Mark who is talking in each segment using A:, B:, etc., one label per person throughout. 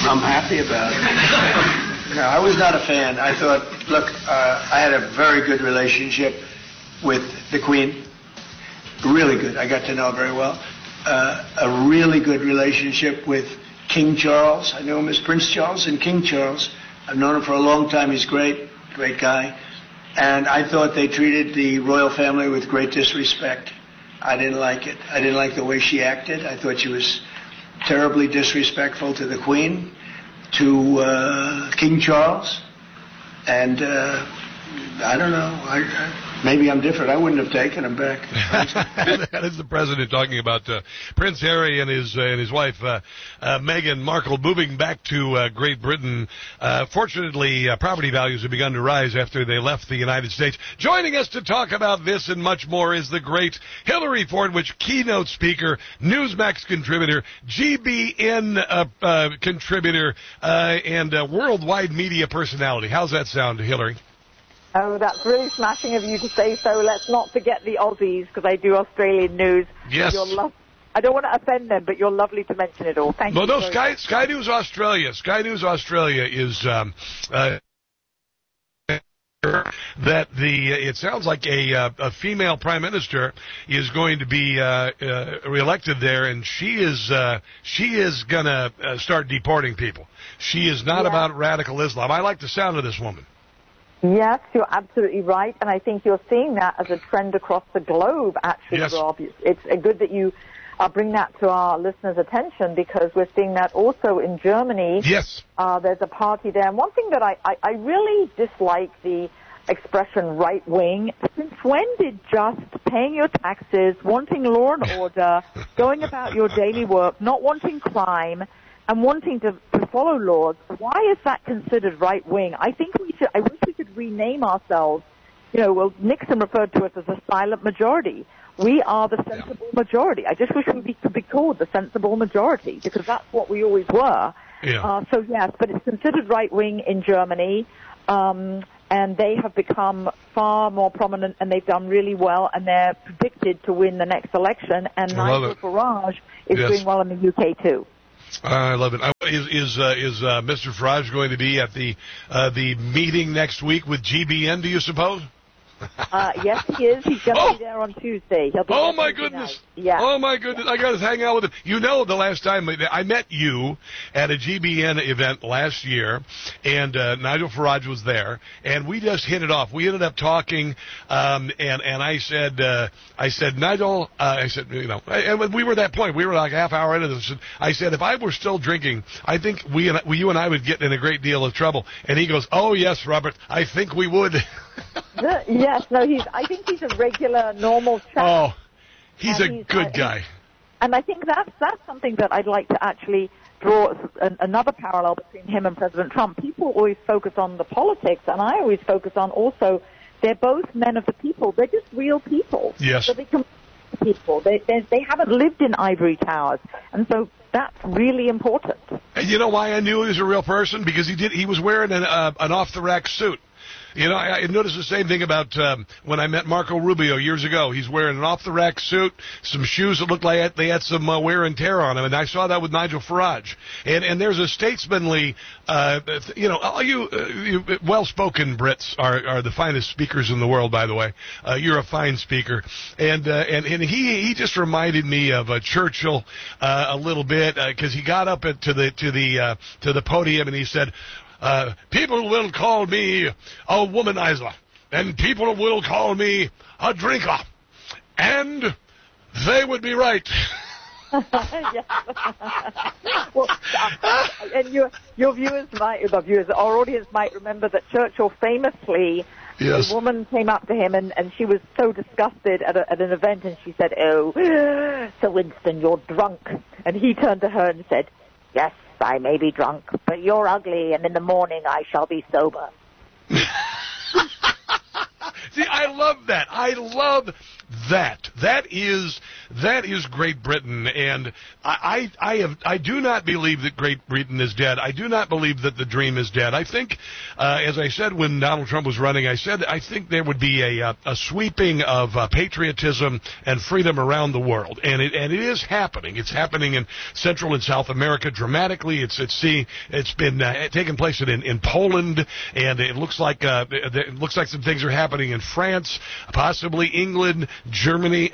A: I'm happy about it. No, I was not a fan. I thought, look, I had a very good relationship with the Queen. Really good. I got to know her very well. A really good relationship with King Charles. I knew him as Prince Charles and King Charles. I've known him for a long time. He's great guy. And I thought they treated the royal family with great disrespect. I didn't like it. I didn't like the way she acted. I thought she was terribly disrespectful to the Queen, to King Charles. And I don't know. Maybe I'm different. I wouldn't have taken him back.
B: That is the president talking about Prince Harry and his wife Meghan Markle moving back to Great Britain. Fortunately, property values have begun to rise after they left the United States. Joining us to talk about this and much more is the great Hillary Fordwich, keynote speaker, Newsmax contributor, GBN contributor, and worldwide media personality. How's that sound, Hillary?
C: Oh, that's really smashing of you to say so. Let's not forget the Aussies, because I do Australian news.
B: Yes.
C: I don't want to offend them, but you're lovely to mention it all. Thank you.
B: No, Sky News Australia. Sky News Australia is that it sounds like a female prime minister is going to be reelected there, and she is going to start deporting people. She is not about radical Islam. I like the sound of this woman.
C: Yes, you're absolutely right, and I think you're seeing that as a trend across the globe, actually,
B: yes.
C: Rob. It's good that you bring that to our listeners' attention, because we're seeing that also in Germany.
B: Yes.
C: There's a party there. And one thing that I really dislike the expression right-wing. Since when did just paying your taxes, wanting law and order, going about your daily work, not wanting crime, and wanting to follow laws, why is that considered right-wing? I wish we could rename ourselves. Nixon referred to us as a silent majority. We are the sensible majority. I just wish we could be called the sensible majority, because that's what we always were.
B: Yeah.
C: So yes, but it's considered right-wing in Germany, and they have become far more prominent, and they've done really well, and they're predicted to win the next election, and Nigel Farage is doing well in the UK too.
B: I love it. Is Mr. Farage going to be at the meeting next week with GBN, do you suppose?
C: Yes, he is. He's going to be there on Tuesday. He'll be
B: oh, my goodness.
C: Yeah.
B: Oh, my goodness. I got to hang out with him. The last time I met you at a GBN event last year, and Nigel Farage was there, and we just hit it off. We ended up talking, and I said, Nigel, and we were at that point. We were like a half hour into this. I said, if I were still drinking, I think you and I would get in a great deal of trouble. And he goes, oh, yes, Robert, I think we would.
C: Yes, no, I think he's a regular, normal chap.
B: Oh, he's a good guy.
C: And I think that's something that I'd like to actually draw another parallel between him and President Trump. People always focus on the politics, and I always focus on also they're both men of the people. They're just real people.
B: Yes.
C: So they can people. They haven't lived in ivory towers, and so that's really important.
B: And you know why I knew he was a real person? Because he was wearing an off-the-rack suit. I noticed the same thing about when I met Marco Rubio years ago. He's wearing an off-the-rack suit, some shoes that looked like they had some wear and tear on them, and I saw that with Nigel Farage. And there's a statesmanly, all you well-spoken Brits are the finest speakers in the world, by the way. You're a fine speaker. And he just reminded me of Churchill a little bit, because he got up to the podium and he said, people will call me a womanizer, and people will call me a drinker, and they would be right.
C: Well, and your viewers our audience might remember that Churchill famously, a woman came up to him and she was so disgusted at an event, and she said, "Oh, Sir Winston, you're drunk." And he turned to her and said, "Yes, I may be drunk, but you're ugly, and in the morning I shall be sober."
B: See, I love that. That is That is Great Britain, and I do not believe that Great Britain is dead. I do not believe that the dream is dead. I think, as I said when Donald Trump was running, I think there would be a sweeping of patriotism and freedom around the world, and it is happening. It's happening in Central and South America dramatically. It's been taking place in Poland, and it looks like some things are happening in France, possibly England, Germany,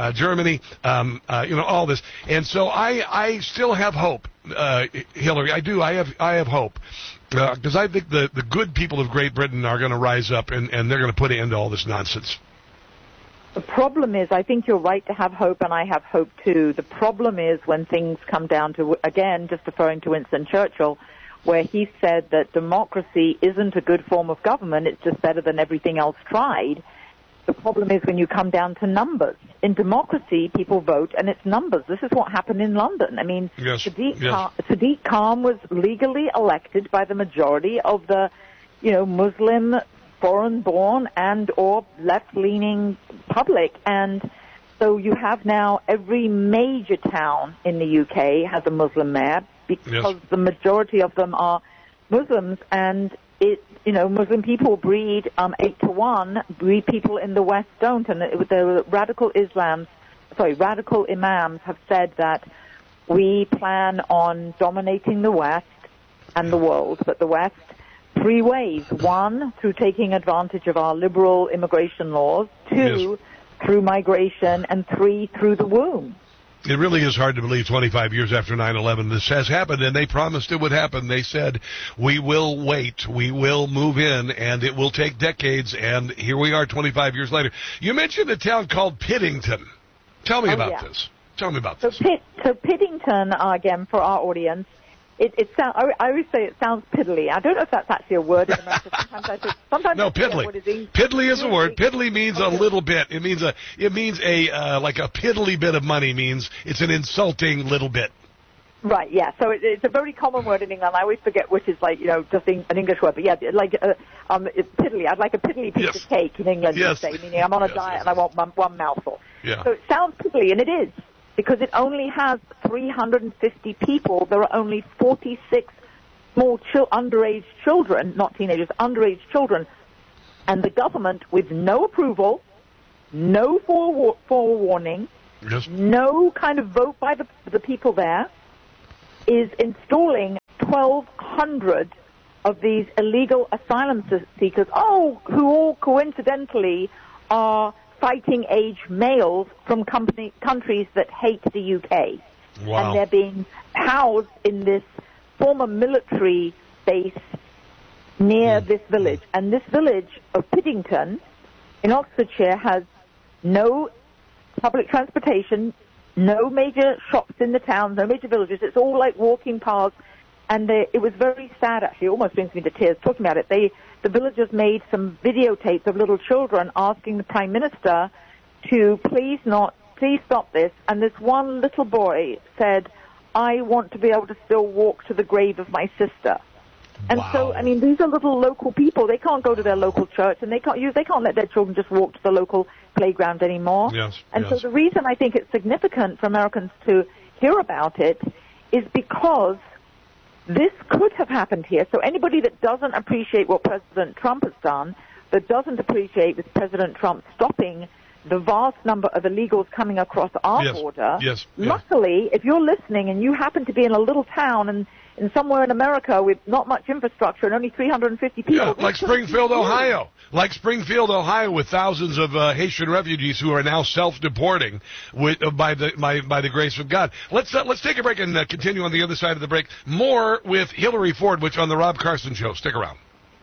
B: all this. And so I still have hope, Hillary. I do. I have hope. Because I think the good people of Great Britain are going to rise up, and they're going to put an end to all this nonsense.
C: The problem is, I think you're right to have hope, and I have hope too. The problem is when things come down to, again, just referring to Winston Churchill, where he said that democracy isn't a good form of government, it's just better than everything else tried. The problem is when you come down to numbers. In democracy, people vote, and it's numbers. This is what happened in London. I mean, Sadiq Khan was legally elected by the majority of the, Muslim, foreign-born, and or left-leaning public. And so you have now every major town in the UK has a Muslim mayor because the majority of them are Muslims, and Muslim people breed 8-to-1. Breed people in the West don't, and the radical imams have said that we plan on dominating the West and the world, but the West 3 ways: 1, through taking advantage of our liberal immigration laws; 2, through migration; and 3, through the womb.
B: It really is hard to believe 25 years after 9/11 this has happened, and they promised it would happen. They said, we will wait, we will move in, and it will take decades, and here we are 25 years later. You mentioned a town called Piddington. Tell me about this. Tell me about this.
C: So Piddington, again, for our audience, I always say it sounds piddly. I don't know if that's actually a word in America. Sometimes
B: piddly. Piddly is a word. Piddly means a little bit. It means like a piddly bit of money means it's an insulting little bit.
C: Right, yeah. So it's a very common word in England. I always forget which is just an English word. But yeah, it's piddly. I'd like a piddly piece of cake in England, you say, meaning I'm on a diet and I want one mouthful.
B: Yeah.
C: So it sounds piddly, and it is. Because it only has 350 people. There are only 46 small underage children, not teenagers, underage children. And the government, with no approval, no forewarning, no kind of vote by the people there, is installing 1,200 of these illegal asylum seekers, who all coincidentally are fighting age males from countries that hate the UK.
B: Wow.
C: And they're being housed in this former military base near this village. And this village of Piddington in Oxfordshire has no public transportation, no major shops in the town, no major villages. It's all like walking paths. And it was very sad, actually. It almost brings me to tears talking about it. The villagers made some videotapes of little children asking the Prime Minister to please stop this. And this one little boy said, I want to be able to still walk to the grave of my sister. And so, I mean, these are little local people. They can't go to their local church, and they can't let their children just walk to the local playground anymore. So the reason I think it's significant for Americans to hear about it is because this could have happened here. So anybody that doesn't appreciate what President Trump has done, that doesn't appreciate this President Trump stopping the vast number of illegals coming across our border, luckily, if you're listening and you happen to be in a little town and somewhere in America with not much infrastructure and only 350 people.
B: Yeah, like Springfield, Ohio. Like Springfield, Ohio, with thousands of Haitian refugees who are now self-deporting by the grace of God. Let's take a break and continue on the other side of the break. More with Hillary Ford, which on the Rob Carson Show. Stick around.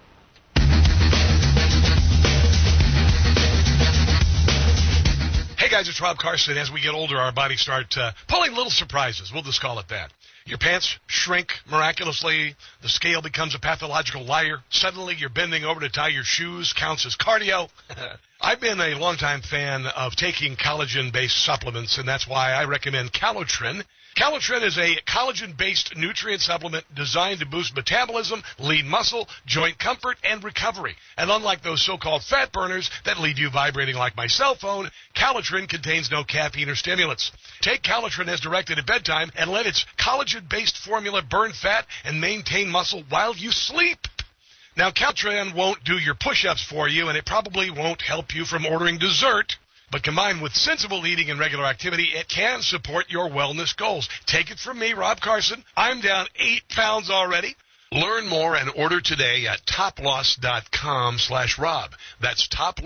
B: Hey guys, it's Rob Carson. As we get older, our bodies start pulling little surprises. We'll just call it that. Your pants shrink miraculously. The scale becomes a pathological liar. Suddenly, you're bending over to tie your shoes. Counts as cardio. I've been a longtime fan of taking collagen-based supplements, and that's why I recommend Calotrin. Calitrin is a collagen-based nutrient supplement designed to boost metabolism, lean muscle, joint comfort, and recovery. And unlike those so-called fat burners that leave you vibrating like my cell phone, Calitrin contains no caffeine or stimulants. Take Calitrin as directed at bedtime and let its collagen-based formula burn fat and maintain muscle while you sleep. Now, Calitrin won't do your push-ups for you, and it probably won't help you from ordering dessert. But combined with sensible eating and regular activity, it can support your wellness goals. Take it from me, Rob Carson. I'm down 8 pounds already. Learn more and order today at toploss.com/Rob. That's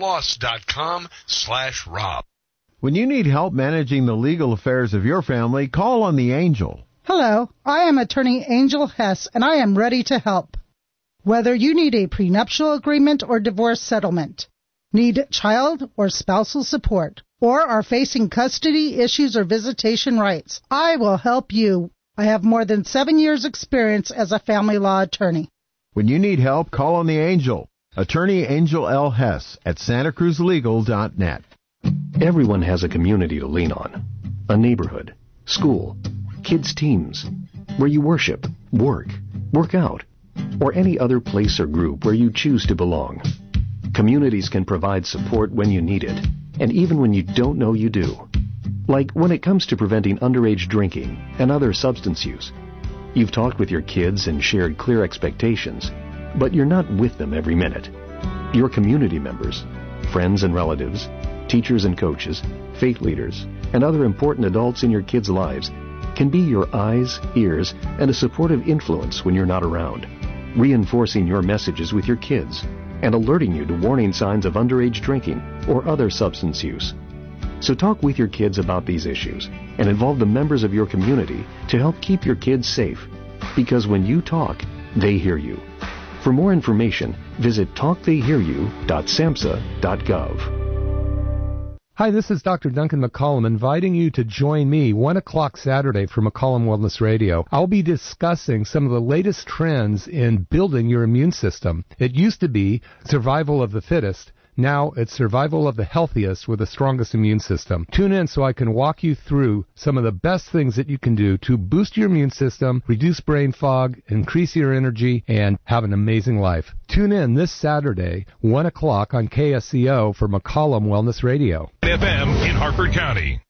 B: toploss.com/Rob.
D: When you need help managing the legal affairs of your family, call on the Angel.
E: Hello, I am attorney Angel Hess, and I am ready to help. Whether you need a prenuptial agreement or divorce settlement, need child or spousal support, or are facing custody issues or visitation rights, I will help you. I have more than 7 years' experience as a family law attorney.
D: When you need help, call on the Angel. Attorney Angel L. Hess at SantaCruzLegal.net.
F: Everyone has a community to lean on. A neighborhood, school, kids' teams, where you worship, work out, or any other place or group where you choose to belong. Communities can provide support when you need it, and even when you don't know you do. Like when it comes to preventing underage drinking and other substance use. You've talked with your kids and shared clear expectations, but you're not with them every minute. Your community members, friends and relatives, teachers and coaches, faith leaders, and other important adults in your kids' lives can be your eyes, ears, and a supportive influence when you're not around, reinforcing your messages with your kids and alerting you to warning signs of underage drinking or other substance use. So talk with your kids about these issues and involve the members of your community to help keep your kids safe. Because when you talk, they hear you. For more information, visit talktheyhearyou.samhsa.gov.
G: Hi, this is Dr. Duncan McCollum inviting you to join me 1 o'clock Saturday for McCollum Wellness Radio. I'll be discussing some of the latest trends in building your immune system. It used to be survival of the fittest. Now it's survival of the healthiest with the strongest immune system. Tune in so I can walk you through some of the best things that you can do to boost your immune system, reduce brain fog, increase your energy, and have an amazing life. Tune in this Saturday, 1 o'clock on KSCO for McCollum Wellness Radio.
H: FM in Harford County.